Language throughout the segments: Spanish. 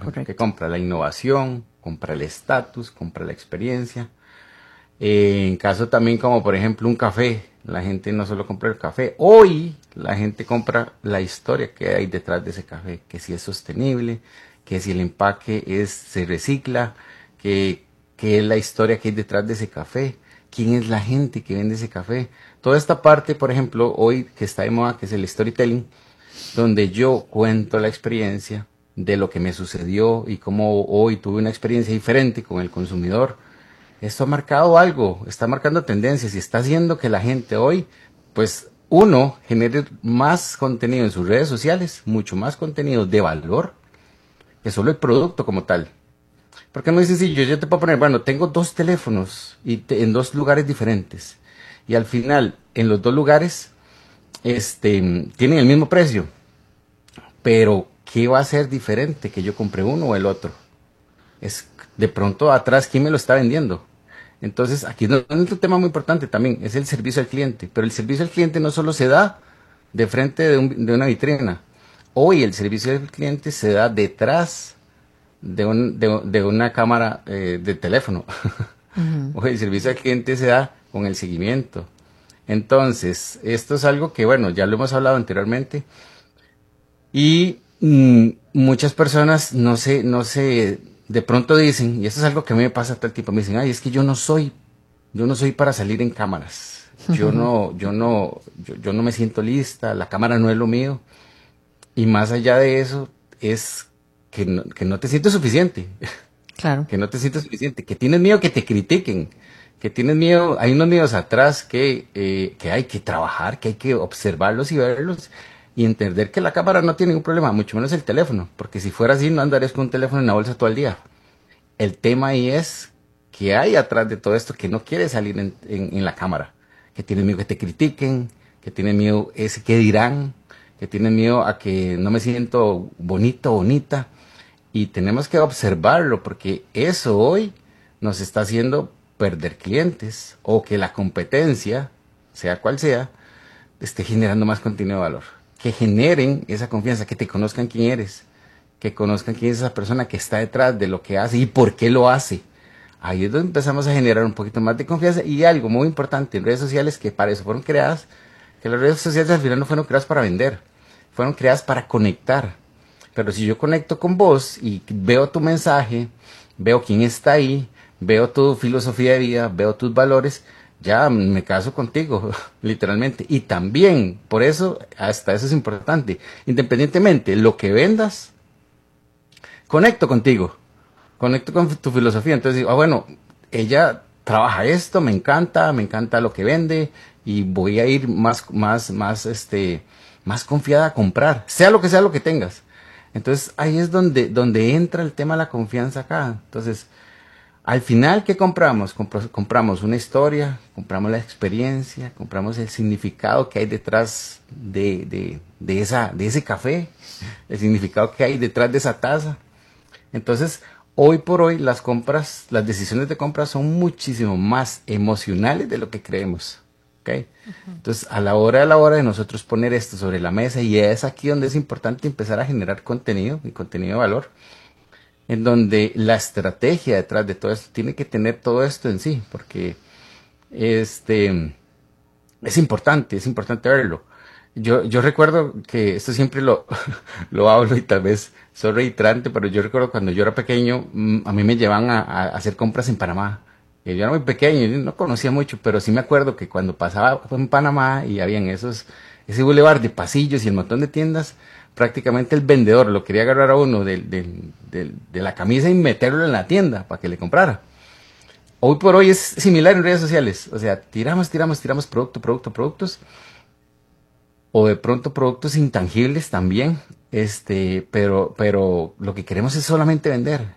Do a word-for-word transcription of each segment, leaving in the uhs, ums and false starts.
ejemplo, que correcto. compra la innovación, compra el estatus, compra la experiencia. Eh, en caso también como por ejemplo un café, la gente no solo compra el café, hoy la gente compra la historia que hay detrás de ese café, que si es sostenible, que si el empaque es, se recicla, que, que es la historia que hay detrás de ese café, quién es la gente que vende ese café. Toda esta parte, por ejemplo, hoy que está de moda, que es el storytelling, donde yo cuento la experiencia de lo que me sucedió y cómo hoy tuve una experiencia diferente con el consumidor. Esto ha marcado algo, está marcando tendencias y está haciendo que la gente hoy, pues uno, genere más contenido en sus redes sociales, mucho más contenido de valor que solo el producto como tal. Porque es muy sencillo, yo te puedo poner, bueno, tengo dos teléfonos y te- en dos lugares diferentes. Y al final, en los dos lugares, este, tienen el mismo precio. Pero, ¿qué va a ser diferente que yo compre uno o el otro? Es de pronto atrás, ¿quién me lo está vendiendo? Entonces, aquí no- es un tema muy importante también, es el servicio al cliente. Pero el servicio al cliente no solo se da de frente de, un- de una vitrina. Hoy el servicio al cliente se da detrás de, un- de- de una cámara eh, de teléfono. Ujú. Hoy el servicio al cliente se da con el seguimiento. Entonces, esto es algo que, bueno, ya lo hemos hablado anteriormente. Y mm, muchas personas no sé, no sé, de pronto dicen, y esto es algo que a mí me pasa todo el tiempo, me dicen, ay, es que yo no soy, yo no soy para salir en cámaras. Yo no, yo no, yo, yo no me siento lista, la cámara no es lo mío. Y más allá de eso, es que no, que no te sientes suficiente, Claro. que no te sientes suficiente, que tienes miedo que te critiquen, que tienes miedo, hay unos miedos atrás que, eh, que hay que trabajar, que hay que observarlos y verlos y entender que la cámara no tiene ningún problema, mucho menos el teléfono, porque si fuera así no andarías con un teléfono en la bolsa todo el día. El tema ahí es que hay atrás de todo esto que no quiere salir en, en, en la cámara, que tienes miedo que te critiquen, que tienes miedo ese que dirán, que tienes miedo a que no me siento bonito, bonita, y tenemos que observarlo porque eso hoy nos está haciendo perder clientes o que la competencia, sea cual sea, esté generando más contenido de valor. Que generen esa confianza, que te conozcan quién eres, que conozcan quién es esa persona que está detrás de lo que hace y por qué lo hace. Ahí es donde empezamos a generar un poquito más de confianza y algo muy importante en redes sociales que para eso fueron creadas, que las redes sociales al final no fueron creadas para vender, fueron creadas para conectar. Pero si yo conecto con vos y veo tu mensaje, veo quién está ahí, veo tu filosofía de vida, veo tus valores, ya me caso contigo, literalmente. Y también, por eso, hasta eso es importante, independientemente de lo que vendas, conecto contigo, conecto con tu filosofía. Entonces digo, ah, bueno, ella trabaja esto, me encanta, me encanta lo que vende y voy a ir más, más, más, este, más confiada a comprar, sea lo que sea lo que tengas. Entonces ahí es donde, donde entra el tema de la confianza acá. Entonces, al final, ¿qué compramos? Compro- compramos una historia, compramos la experiencia, compramos el significado que hay detrás de, de, de esa, de ese café, el significado que hay detrás de esa taza. Entonces, hoy por hoy las compras, las decisiones de compra son muchísimo más emocionales de lo que creemos. ¿Ok? Entonces, a la hora de la hora de nosotros poner esto sobre la mesa, y es aquí donde es importante empezar a generar contenido y contenido de valor, en donde la estrategia detrás de todo esto tiene que tener todo esto en sí, porque este es importante, es importante verlo. Yo, yo recuerdo que esto siempre lo, lo hablo y tal vez soy reiterante, pero yo recuerdo cuando yo era pequeño, mm, a mí me llevaban a, a hacer compras en Panamá. Eh, Yo era muy pequeño, yo no conocía mucho, pero sí me acuerdo que cuando pasaba en Panamá y habían esos, ese bulevar de pasillos y el montón de tiendas, prácticamente el vendedor lo quería agarrar a uno del- del- del- de la camisa y meterlo en la tienda para que le comprara. Hoy por hoy es similar en redes sociales, o sea, tiramos, tiramos, tiramos producto, producto, productos o de pronto productos intangibles también, este, pero, pero lo que queremos es solamente vender.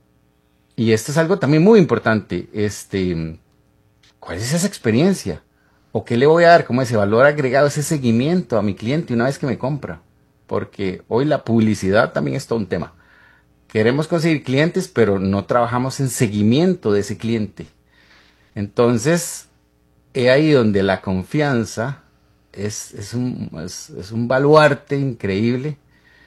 Y esto es algo también muy importante, este, ¿cuál es esa experiencia? ¿O qué le voy a dar como ese valor agregado, ese seguimiento a mi cliente una vez que me compra? Porque hoy la publicidad también es todo un tema. Queremos conseguir clientes, pero no trabajamos en seguimiento de ese cliente. Entonces, es ahí donde la confianza es, es un, es, es un baluarte increíble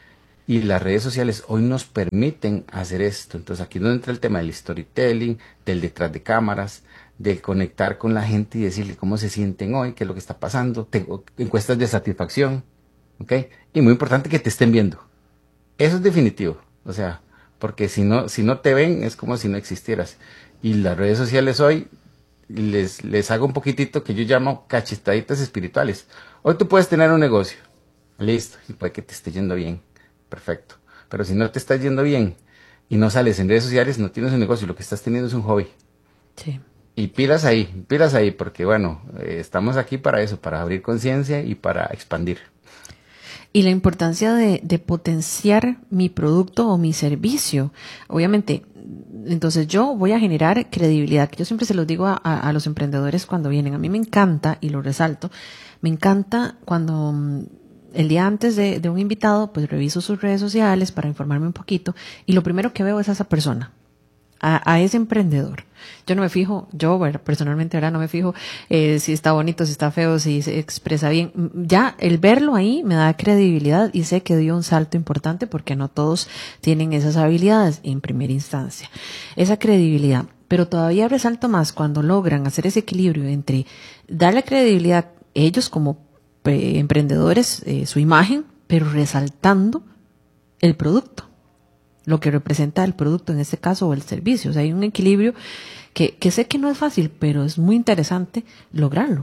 Y las redes sociales hoy nos permiten hacer esto. Entonces aquí es donde entra el tema del storytelling, del detrás de cámaras, del conectar con la gente y decirle cómo se sienten hoy, qué es lo que está pasando. Tengo encuestas de satisfacción, ¿ok? Y muy importante que te estén viendo. Eso es definitivo. O sea, porque si no, si no te ven es como si no existieras. Y las redes sociales hoy les, les hago un poquitito que yo llamo cachistaditas espirituales. Hoy tú puedes tener un negocio, listo, y puede que te esté yendo bien. Perfecto. Pero si no te está yendo bien y no sales en redes sociales, no tienes un negocio, lo que estás teniendo es un hobby. Sí. Y pilas ahí, pilas ahí, porque bueno, eh, estamos aquí para eso, para abrir conciencia y para expandir. Y la importancia de, de potenciar mi producto o mi servicio. Obviamente, entonces yo voy a generar credibilidad, que yo siempre se los digo a, a, a los emprendedores cuando vienen. A mí me encanta, y lo resalto, me encanta cuando el día antes de, de un invitado, pues reviso sus redes sociales para informarme un poquito y lo primero que veo es a esa persona, a, a ese emprendedor. Yo no me fijo, yo bueno, personalmente ahora no me fijo eh, si está bonito, si está feo, si se expresa bien. Ya el verlo ahí me da credibilidad y sé que dio un salto importante porque no todos tienen esas habilidades en primera instancia. Esa credibilidad. Pero todavía resalto más cuando logran hacer ese equilibrio entre darle credibilidad ellos como emprendedores, eh, su imagen, pero resaltando el producto, lo que representa el producto en este caso o el servicio. O sea, hay un equilibrio que, que sé que no es fácil, pero es muy interesante lograrlo.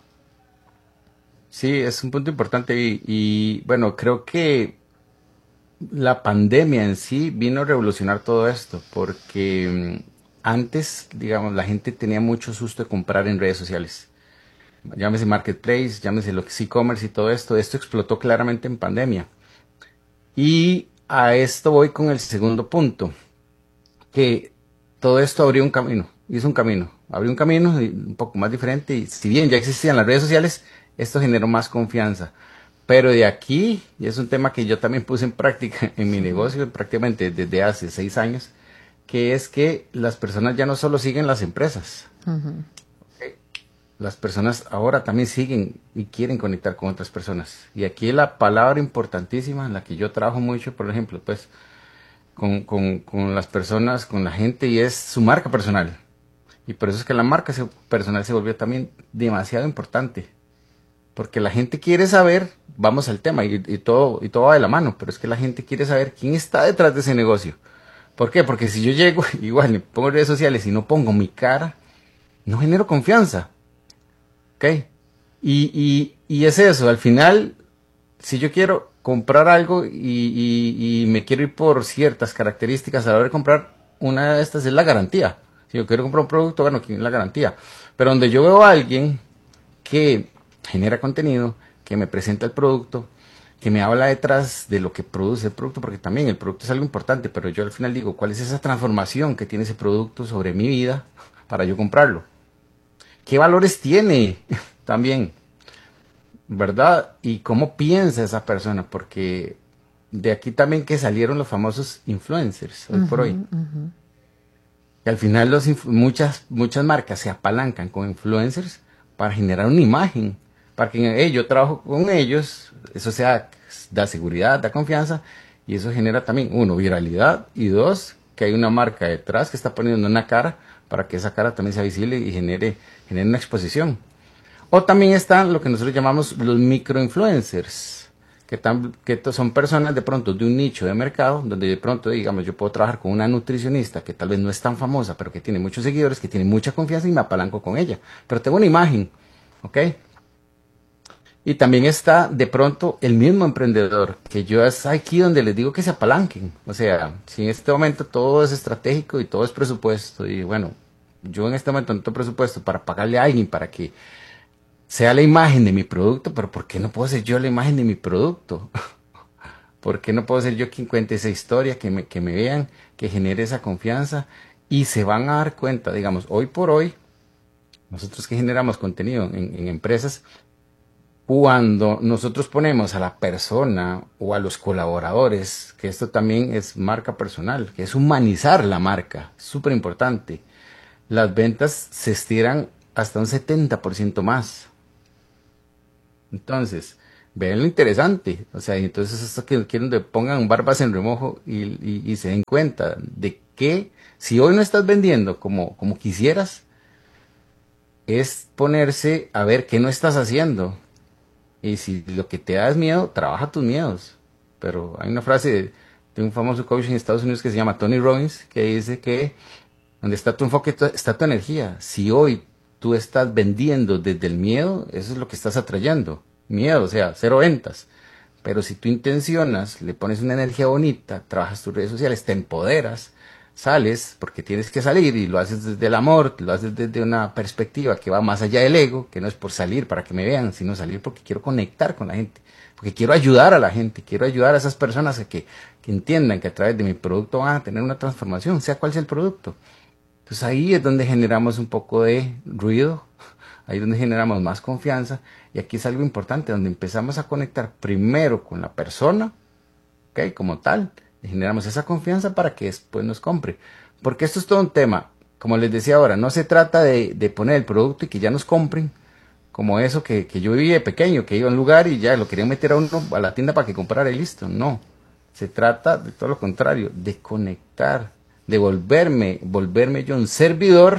Sí, es un punto importante y, y bueno, creo que la pandemia en sí vino a revolucionar todo esto porque mm, antes, digamos, la gente tenía mucho susto de comprar en redes sociales. Llámese marketplace, llámese lo que es e-commerce y todo esto, esto explotó claramente en pandemia. Y a esto voy con el segundo punto, que todo esto abrió un camino, hizo un camino, abrió un camino un poco más diferente y si bien ya existían las redes sociales, esto generó más confianza. Pero de aquí, y es un tema que yo también puse en práctica en mi negocio prácticamente desde hace seis años, que es que las personas ya no solo siguen las empresas. Uh-huh. Las personas ahora también siguen y quieren conectar con otras personas. Y aquí la palabra importantísima, en la que yo trabajo mucho, por ejemplo, pues, con, con, con las personas, con la gente, y es su marca personal. Y por eso es que la marca se, personal se volvió también demasiado importante. Porque la gente quiere saber, vamos al tema, y, y, todo, y todo va de la mano, pero es que la gente quiere saber quién está detrás de ese negocio. ¿Por qué? Porque si yo llego, igual, me pongo en redes sociales y no pongo mi cara, no genero confianza. ¿Ok? Y, y, y es eso, al final, si yo quiero comprar algo y, y, y me quiero ir por ciertas características a la hora de comprar, una de estas es la garantía. Si yo quiero comprar un producto, bueno, ¿quién es la garantía? Pero donde yo veo a alguien que genera contenido, que me presenta el producto, que me habla detrás de lo que produce el producto, porque también el producto es algo importante, pero yo al final digo, ¿cuál es esa transformación que tiene ese producto sobre mi vida para yo comprarlo? ¿Qué valores tiene también? ¿Verdad? Y cómo piensa esa persona, porque de aquí también que salieron los famosos influencers hoy uh-huh, por hoy. Uh-huh. Y al final los inf- muchas, muchas marcas se apalancan con influencers para generar una imagen, para que hey, yo trabajo con ellos, eso sea, da seguridad, da confianza, y eso genera también, uno, viralidad, y dos, que hay una marca detrás que está poniendo una cara para que esa cara también sea visible y genere, genere una exposición. O también están lo que nosotros llamamos los microinfluencers, que, tan, que son personas de pronto de un nicho de mercado, donde de pronto, digamos, yo puedo trabajar con una nutricionista que tal vez no es tan famosa, pero que tiene muchos seguidores, que tiene mucha confianza y me apalanco con ella. Pero tengo una imagen, ¿ok? Y también está de pronto el mismo emprendedor, que yo es aquí donde les digo que se apalanquen. O sea, si en este momento todo es estratégico y todo es presupuesto, y bueno, yo en este momento no tengo presupuesto para pagarle a alguien para que sea la imagen de mi producto, pero ¿por qué no puedo ser yo la imagen de mi producto? ¿Por qué no puedo ser yo quien cuente esa historia, que me, que me vean, que genere esa confianza? Y se van a dar cuenta, digamos, hoy por hoy, nosotros que generamos contenido en, en empresas, cuando nosotros ponemos a la persona o a los colaboradores, que esto también es marca personal, que es humanizar la marca, súper importante, las ventas se estiran hasta un setenta por ciento más. Entonces, Vean lo interesante. O sea, y entonces esto que quieren que pongan barbas en remojo y, y, y se den cuenta de que si hoy no estás vendiendo como, como quisieras, es ponerse a ver qué no estás haciendo. Y si lo que te da es miedo, trabaja tus miedos. Pero hay una frase de, de un famoso coach en Estados Unidos que se llama Tony Robbins, que dice que donde está tu enfoque tu- está tu energía. Si hoy tú estás vendiendo desde el miedo, eso es lo que estás atrayendo. Miedo, o sea, cero ventas. Pero si tú intencionas, le pones una energía bonita, trabajas tus redes sociales, te empoderas, sales, porque tienes que salir y lo haces desde el amor, lo haces desde una perspectiva que va más allá del ego, que no es por salir para que me vean, sino salir porque quiero conectar con la gente, porque quiero ayudar a la gente, quiero ayudar a esas personas a que, que entiendan que a través de mi producto van a tener una transformación, sea cual sea el producto. Entonces ahí es donde generamos un poco de ruido, ahí es donde generamos más confianza, y aquí es algo importante, donde empezamos a conectar primero con la persona, ¿ok? Como tal, y generamos esa confianza para que después nos compre. Porque esto es todo un tema, como les decía ahora, no se trata de, de poner el producto y que ya nos compren, como eso que, que yo viví de pequeño, que iba a un lugar y ya lo querían meter a uno a la tienda para que comprara y listo. No, se trata de todo lo contrario, de conectar, de volverme, volverme yo un servidor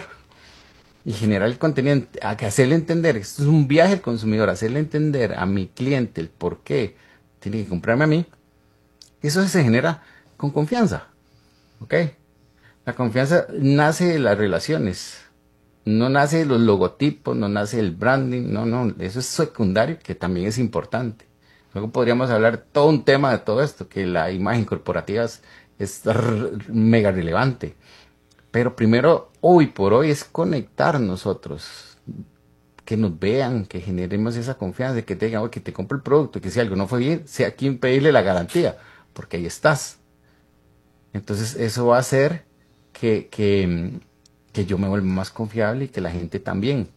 y generar el contenido, a que hacerle entender, esto es un viaje al consumidor, hacerle entender a mi cliente el por qué tiene que comprarme a mí. Eso se genera con confianza, ¿ok? La confianza nace de las relaciones, no nace de los logotipos, no nace del branding, no, no, eso es secundario, que también es importante. Luego podríamos hablar todo un tema de todo esto, que la imagen corporativa es, es r- mega relevante. Pero primero, hoy por hoy, es conectar nosotros, que nos vean, que generemos esa confianza, de que te digan, oye, que te compre el producto, que si algo no fue bien, sea quien pedirle la garantía, porque ahí estás. Entonces eso va a hacer que, que, que yo me vuelva más confiable y que la gente también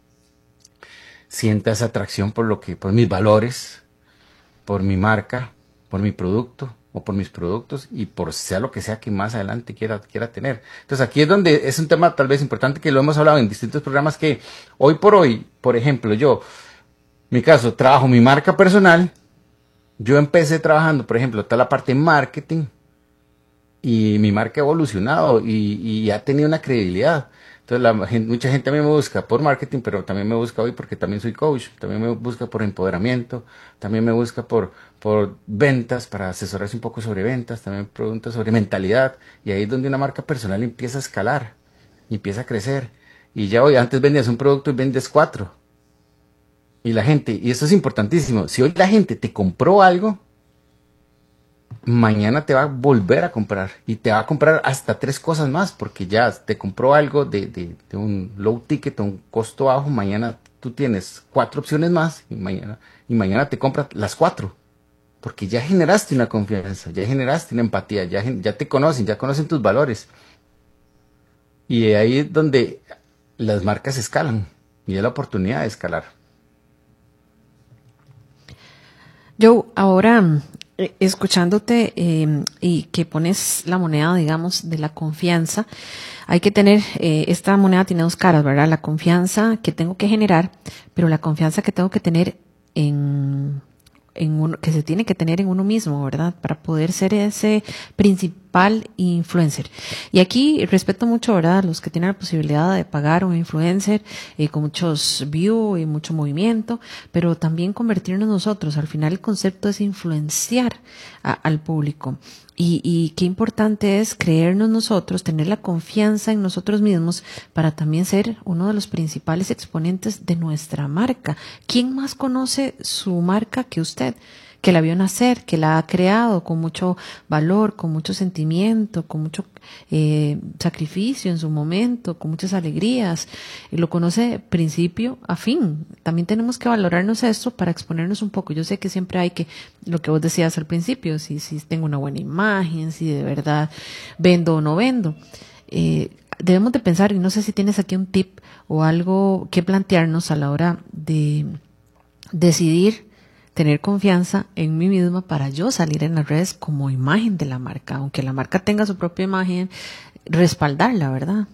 sienta esa atracción por lo que, por mis valores, por mi marca, por mi producto o por mis productos y por sea lo que sea que más adelante quiera, quiera tener. Entonces aquí es donde es un tema tal vez importante que lo hemos hablado en distintos programas que hoy por hoy, por ejemplo, yo, mi caso, trabajo mi marca personal, yo empecé trabajando, por ejemplo, toda la parte de marketing y mi marca ha evolucionado y, y ha tenido una credibilidad. Entonces, la, gen- mucha gente también me busca por marketing, pero también me busca hoy porque también soy coach, también me busca por empoderamiento, también me busca por, por ventas, para asesorarse un poco sobre ventas, también preguntas sobre mentalidad, y ahí es donde una marca personal empieza a escalar, y empieza a crecer. Y ya hoy, antes vendías un producto y vendes cuatro. Y la gente, y esto es importantísimo, si hoy la gente te compró algo, mañana te va a volver a comprar y te va a comprar hasta tres cosas más porque ya te compró algo de, de, de un low ticket, un costo bajo, mañana tú tienes cuatro opciones más y mañana, y mañana te compras las cuatro porque ya generaste una confianza, ya generaste una empatía, ya, gen- ya te conocen, ya conocen tus valores y ahí es donde las marcas escalan y es la oportunidad de escalar. Joe, ahora mm, eh, escuchándote eh, y que pones la moneda, digamos, de la confianza, hay que tener, eh, esta moneda tiene dos caras, ¿verdad? La confianza que tengo que generar, pero la confianza que tengo que tener en, en uno, que se tiene que tener en uno mismo, ¿verdad? Para poder ser ese principal influencer. Y aquí respeto mucho, ¿verdad? Los que tienen la posibilidad de pagar un influencer eh, con muchos views y mucho movimiento, pero también convertirnos nosotros. Al final el concepto es influenciar a- al público. Y, y qué importante es creernos nosotros, tener la confianza en nosotros mismos para también ser uno de los principales exponentes de nuestra marca. ¿Quién más conoce su marca que usted? Que la vio nacer, que la ha creado con mucho valor, con mucho sentimiento, con mucho eh, sacrificio en su momento, con muchas alegrías, y lo conoce de principio a fin. También tenemos que valorarnos esto para exponernos un poco. Yo sé que siempre hay que, lo que vos decías al principio, si, si tengo una buena imagen, si de verdad vendo o no vendo. Eh, debemos de pensar, y no sé si tienes aquí un tip o algo que plantearnos a la hora de decidir tener confianza en mí misma para yo salir en las redes como imagen de la marca, aunque la marca tenga su propia imagen, respaldarla, ¿verdad?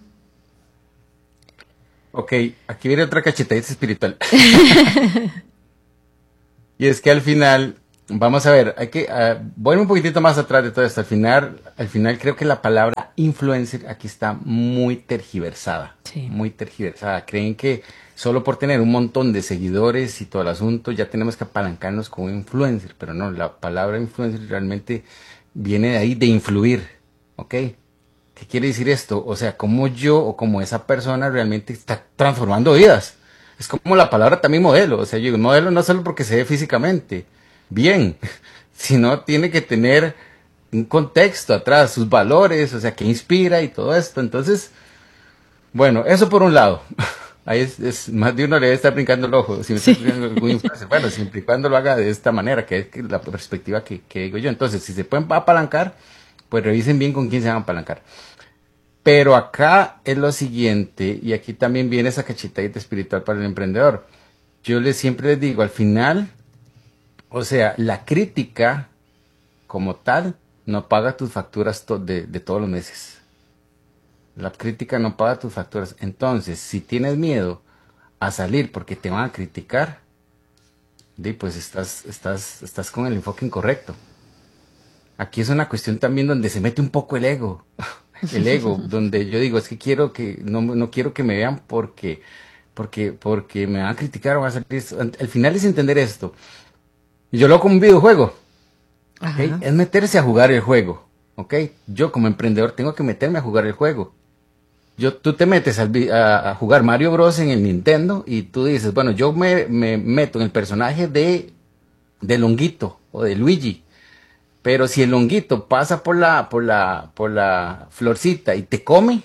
Ok, aquí viene otra cachetadita espiritual. Y es que al final, vamos a ver, hay que, uh, voy un poquitito más atrás de todo esto. Al final, al final creo que la palabra influencer aquí está muy tergiversada. Sí. Muy tergiversada. Creen que solo por tener un montón de seguidores y todo el asunto ya tenemos que apalancarnos como influencer. Pero no, la palabra influencer realmente viene de ahí, de influir. ¿Ok? ¿Qué quiere decir esto? O sea, como yo o como esa persona realmente está transformando vidas. Es como la palabra también modelo. O sea, yo digo, modelo no solo porque se ve físicamente bien, sino tiene que tener un contexto atrás, sus valores, o sea, que inspira y todo esto. Entonces, bueno, eso por un lado. Ahí es, es más de uno le debe estar brincando el ojo. Si me Sí. está brincando algún influencer. Bueno, siempre y cuando lo haga de esta manera, que es que la perspectiva que, que digo yo. Entonces, si se pueden apalancar, pues revisen bien con quién se van a apalancar. Pero acá es lo siguiente, y aquí también viene esa cachetadita espiritual para el emprendedor. Yo les siempre les digo, al final, o sea, la crítica como tal no paga tus facturas to- de, de todos los meses. La crítica no paga tus facturas. Entonces, si tienes miedo a salir porque te van a criticar, di, pues estás, estás, estás con el enfoque incorrecto. Aquí es una cuestión también donde se mete un poco el ego. El ego, donde yo digo, es que quiero que, no, no quiero que me vean porque, porque, porque me van a criticar o van a salir. esto. Al al final es entender esto. Y yo lo hago como un videojuego, ¿ok? Ajá. Es meterse a jugar el juego, ¿ok? Yo como emprendedor tengo que meterme a jugar el juego. Yo, tú te metes al vi- a, a jugar Mario Bros. En el Nintendo y tú dices, bueno, yo me, me meto en el personaje de, de Longuito o de Luigi. Pero si el honguito pasa por la, por la, por la florcita y te come,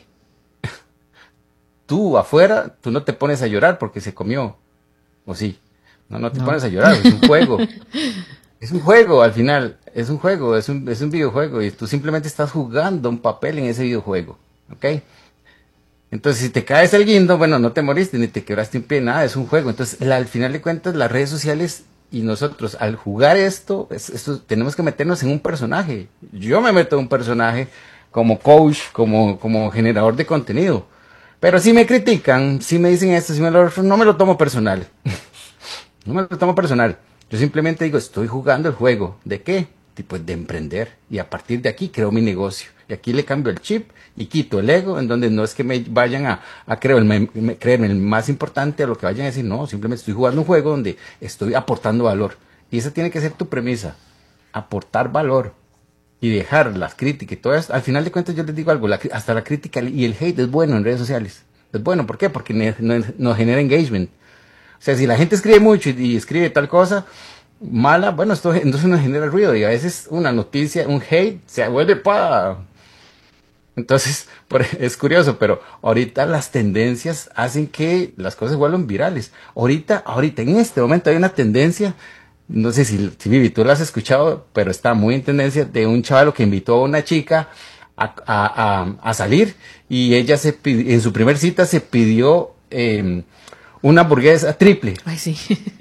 tú afuera, tú no te pones a llorar porque se comió. ¿O sí? No, no te No. pones a llorar, es un juego. Es un juego al final, es un juego, es un, es un videojuego y tú simplemente estás jugando un papel en ese videojuego. ¿Ok? Entonces, si te caes el guindo, bueno, no te moriste ni te quebraste un pie, nada, es un juego. Entonces, la- al final de cuentas, las redes sociales y nosotros, al jugar esto, es- esto, tenemos que meternos en un personaje. Yo me meto en un personaje como coach, como, como generador de contenido. Pero si me critican, si me dicen esto, si me lo otro, no me lo tomo personal. No me lo tomo personal. Yo simplemente digo, estoy jugando el juego. ¿De qué? Tipo de emprender. Y a partir de aquí creo mi negocio. Y aquí le cambio el chip y quito el ego, en donde no es que me vayan a, a creer, me, me- creerme el más importante a lo que vayan a decir. No, simplemente estoy jugando un juego donde estoy aportando valor. Y esa tiene que ser tu premisa. Aportar valor. Y dejar las críticas y todo eso. Al final de cuentas yo les digo algo, la cri- hasta la crítica y el hate es bueno en redes sociales. Es bueno, ¿por qué? Porque ne- no- nos genera engagement. O sea, si la gente escribe mucho y, y escribe tal cosa mala, bueno, esto entonces nos genera ruido y a veces una noticia, un hate, se vuelve pa. Entonces, por- es curioso, pero ahorita las tendencias hacen que las cosas se vuelvan virales. Ahorita, ahorita, en este momento hay una tendencia, no sé si, si Vivi, tú la has escuchado, pero está muy en tendencia de un chaval que invitó a una chica a, a, a, a salir y ella se pi- en su primer cita se pidió eh, una hamburguesa triple. Ay, sí.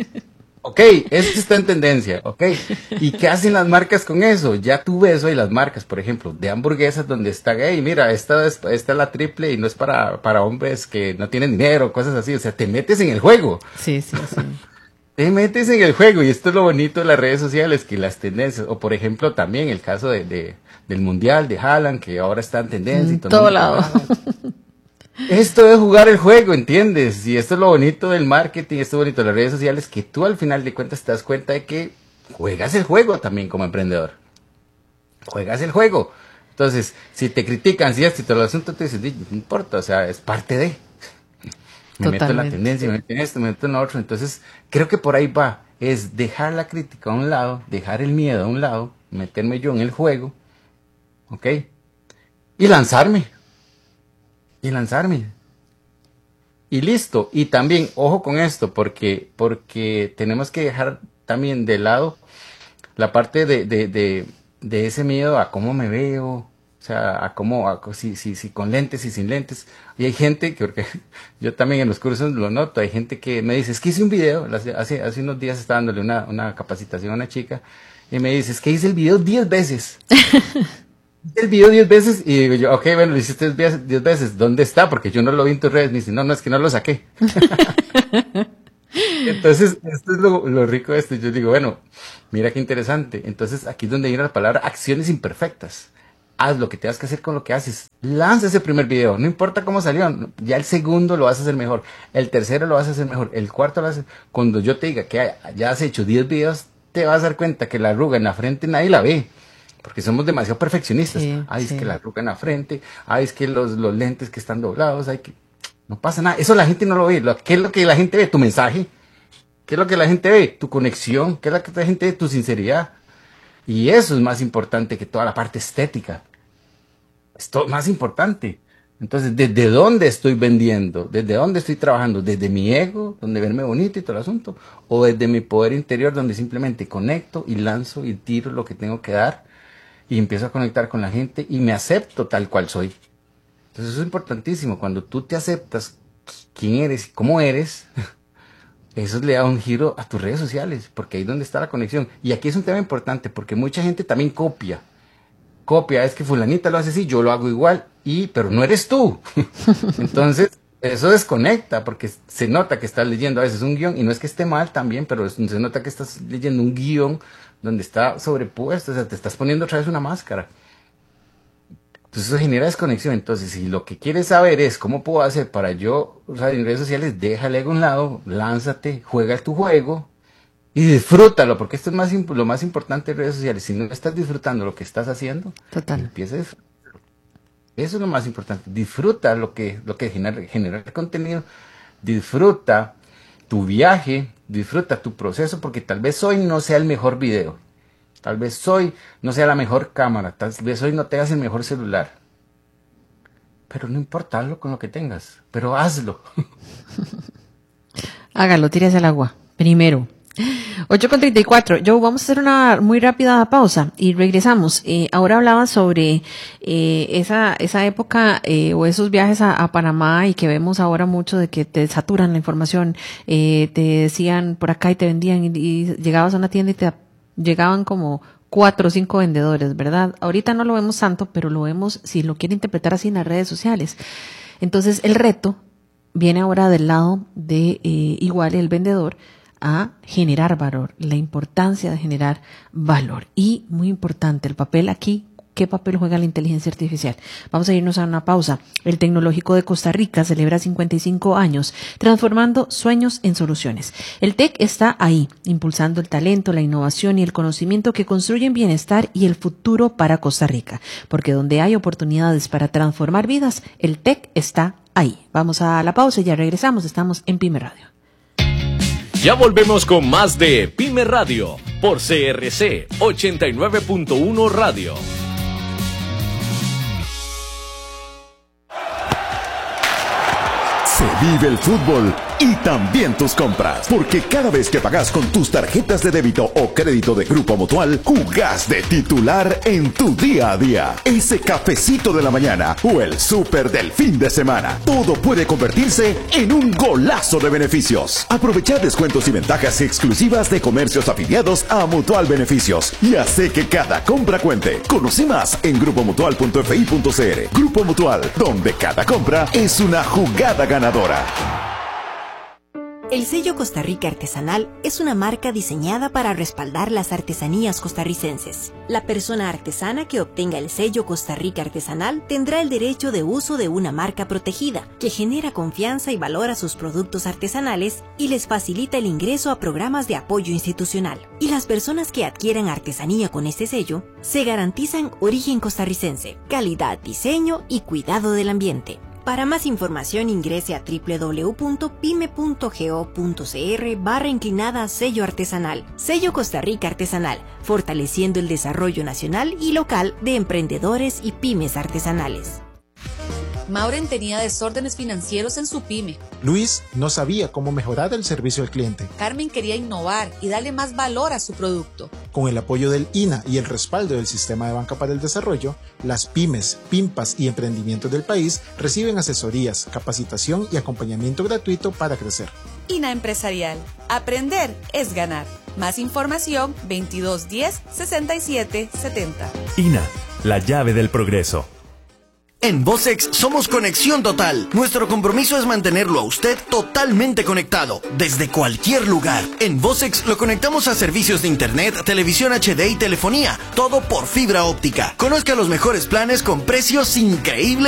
Ok, eso está en tendencia, ok. ¿Y qué hacen las marcas con eso? Ya tú ves hoy las marcas, por ejemplo, de hamburguesas donde está, hey, mira, esta es, esta es la triple y no es para, para hombres que no tienen dinero, cosas así. O sea, te metes en el juego, Sí, sí, sí. te metes en el juego y esto es lo bonito de las redes sociales, que las tendencias, o por ejemplo también el caso de, de- del Mundial de Haaland, que ahora está en tendencia y En todo el todo mundo lado. habla. Esto es jugar el juego, ¿entiendes? Y esto es lo bonito del marketing, esto es bonito de las redes sociales, que tú al final de cuentas te das cuenta de que juegas el juego también como emprendedor. Juegas el juego. Entonces, si te critican, si esto y todo el asunto, te dices, "Di, no importa, o sea, es parte de. Me meto en la Totalmente. tendencia, me meto en esto, me meto en lo otro. Entonces, creo que por ahí va. Es dejar la crítica a un lado, dejar el miedo a un lado, meterme yo en el juego, ¿ok? Y lanzarme. Y lanzarme. Y listo. Y también, ojo con esto, porque, porque tenemos que dejar también de lado la parte de, de, de, de ese miedo a cómo me veo, o sea, a cómo, a, co- si, si, si con lentes y sin lentes. Y hay gente que, porque yo también en los cursos lo noto, hay gente que me dice, es que hice un video, hace, hace hace unos días estaba dándole una, una capacitación a una chica, y me dice, es que hice el video diez veces. Hice el video diez veces, y digo yo, ok, bueno, lo hiciste diez diez veces, ¿dónde está? Porque yo no lo vi en tus redes, me dice, no, no, es que no lo saqué. Entonces, esto es lo, lo rico de esto. Yo digo, bueno, mira qué interesante. Entonces, aquí es donde viene la palabra acciones imperfectas. Haz lo que tengas que hacer con lo que haces. Lanza ese primer video, no importa cómo salió. Ya el segundo lo vas a hacer mejor. El tercero lo vas a hacer mejor. El cuarto lo vas a hacer. Cuando yo te diga que ya has hecho diez videos, te vas a dar cuenta que la arruga en la frente nadie la ve. Porque somos demasiado perfeccionistas. Sí, ay, sí. Es que la arruga en la frente. Ay, es que los, los lentes que están doblados. Ay, que... No pasa nada. Eso la gente no lo ve. ¿Qué es lo que la gente ve? Tu mensaje. ¿Qué es lo que la gente ve? Tu conexión. ¿Qué es lo que la gente ve? Tu sinceridad. Y eso es más importante que toda la parte estética. Es todo más importante. Entonces, ¿desde dónde estoy vendiendo? ¿Desde dónde estoy trabajando? ¿Desde mi ego, donde verme bonito y todo el asunto? ¿O desde mi poder interior, donde simplemente conecto y lanzo y tiro lo que tengo que dar y empiezo a conectar con la gente y me acepto tal cual soy? Entonces, eso es importantísimo. Cuando tú te aceptas quién eres y cómo eres, eso le da un giro a tus redes sociales, porque ahí es donde está la conexión. Y aquí es un tema importante, porque mucha gente también copia. Copia, es que fulanita lo hace así, yo lo hago igual, y pero no eres tú. Entonces, eso desconecta, porque se nota que estás leyendo a veces un guión, y no es que esté mal también, pero se nota que estás leyendo un guión donde está sobrepuesto, o sea, te estás poniendo otra vez una máscara. Entonces eso genera desconexión. Entonces, si lo que quieres saber es cómo puedo hacer para yo, o sea, en redes sociales, deja el ego a un lado, lánzate, juega tu juego, y disfrútalo, porque esto es más lo más importante de redes sociales. Si no estás disfrutando lo que estás haciendo, total, empieza a disfrutarlo. Eso es lo más importante. Disfruta lo que, lo que genera, genera el contenido. Disfruta tu viaje, disfruta tu proceso, porque tal vez hoy no sea el mejor video. Tal vez hoy no sea la mejor cámara. Tal vez hoy no tengas el mejor celular. Pero no importa, hazlo con lo que tengas. Pero hazlo. Hágalo, tírese al agua. Primero. ocho con treinta y cuatro. Joe, vamos a hacer una muy rápida pausa y regresamos. Eh, ahora hablaba sobre eh, esa esa época eh, o esos viajes a, a Panamá y que vemos ahora mucho de que te saturan la información. Eh, te decían por acá y te vendían y, y llegabas a una tienda y te llegaban como cuatro o cinco vendedores, ¿verdad? Ahorita no lo vemos tanto, pero lo vemos, si lo quiere interpretar así, en las redes sociales. Entonces, el reto viene ahora del lado de eh, igual el vendedor a generar valor, la importancia de generar valor. Y muy importante, el papel aquí, ¿qué papel juega la inteligencia artificial? Vamos a irnos a una pausa. El Tecnológico de Costa Rica celebra cincuenta y cinco años, transformando sueños en soluciones. El T E C está ahí, impulsando el talento, la innovación y el conocimiento que construyen bienestar y el futuro para Costa Rica. Porque donde hay oportunidades para transformar vidas, el T E C está ahí. Vamos a la pausa y ya regresamos. Estamos en Pyme Radio. Ya volvemos con más de Pyme Radio por C R C ochenta y nueve punto uno Radio. Se vive el fútbol y también tus compras, porque cada vez que pagas con tus tarjetas de débito o crédito de Grupo Mutual, jugás de titular en tu día a día. Ese cafecito de la mañana o el súper del fin de semana, todo puede convertirse en un golazo de beneficios. Aprovecha descuentos y ventajas exclusivas de comercios afiliados a Mutual Beneficios y hace que cada compra cuente. Conoce más en grupo mutual punto f i punto c r. Grupo Mutual, donde cada compra es una jugada ganadora. El sello Costa Rica Artesanal es una marca diseñada para respaldar las artesanías costarricenses. La persona artesana que obtenga el sello Costa Rica Artesanal tendrá el derecho de uso de una marca protegida, que genera confianza y valora sus productos artesanales y les facilita el ingreso a programas de apoyo institucional. Y las personas que adquieran artesanía con este sello se garantizan origen costarricense, calidad, diseño y cuidado del ambiente. Para más información ingrese a doble u doble u doble u punto pyme punto go punto c r barra inclinada sello artesanal. Sello Costa Rica Artesanal, fortaleciendo el desarrollo nacional y local de emprendedores y pymes artesanales. Mauren tenía desórdenes financieros en su pyme. Luis no sabía cómo mejorar el servicio al cliente. Carmen quería innovar y darle más valor a su producto. Con el apoyo del I N A y el respaldo del Sistema de Banca para el Desarrollo, las pymes, pimpas y emprendimientos del país reciben asesorías, capacitación y acompañamiento gratuito para crecer. I N A Empresarial. Aprender es ganar. Más información veintidós diez sesenta y siete setenta. I N A, la llave del progreso. En Vocex somos conexión total. Nuestro compromiso es mantenerlo a usted totalmente conectado, desde cualquier lugar. En Vocex lo conectamos a servicios de internet, televisión H D y telefonía, todo por fibra óptica. Conozca los mejores planes con precios increíbles